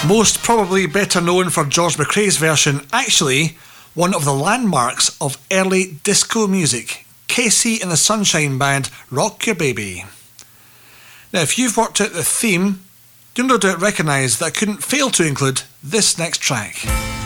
Most probably better known for George McRae's version, actually one of the landmarks of early disco music, KC and the Sunshine Band, Rock Your Baby. Now, if you've worked out the theme, you'll no doubt recognise that I couldn't fail to include this next track.